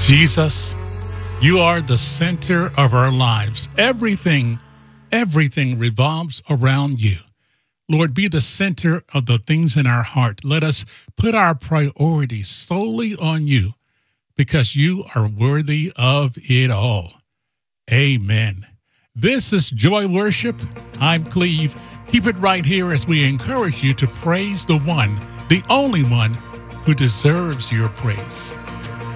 Jesus, you are the center of our lives. Everything revolves around you. Lord, be the center of the things in our heart. Let us put our priorities solely on you because you are worthy of it all. Amen. This is Joy Worship. I'm Cleve. Keep it right here as we encourage you to praise the one, the only one who deserves your praise.